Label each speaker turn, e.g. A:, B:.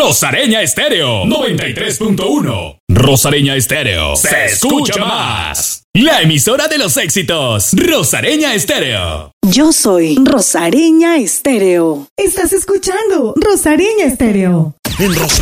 A: Rosareña Estéreo 93.1. Rosareña Estéreo se escucha más. La emisora de los éxitos. Rosareña Estéreo.
B: Yo soy Rosareña Estéreo.
C: Estás escuchando Rosareña Estéreo.
D: En Rosareña